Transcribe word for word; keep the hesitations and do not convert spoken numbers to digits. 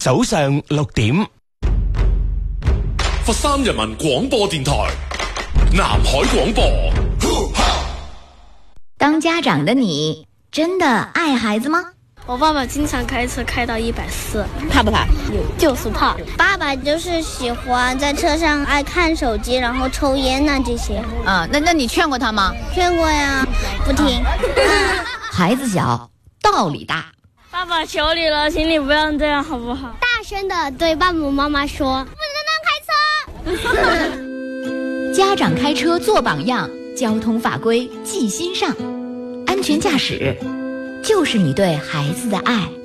早上六點， 佛山人民廣播電台南海廣播。 當家長的你真的愛孩子嗎？ 我爸爸經常開車開到一百四， 怕不怕？ 就是怕。 爸爸就是喜歡在車上愛看手機，然後抽煙啊這些。 啊，那那你勸過他嗎？ 勸過呀，不聽。 孩子小，道理大。 爸爸求你了，請你不要這樣好不好？ 大聲的對爸爸媽媽說，不能亂開車。 家長開車做榜樣，交通法規記心上，安全駕駛就是你對孩子的愛。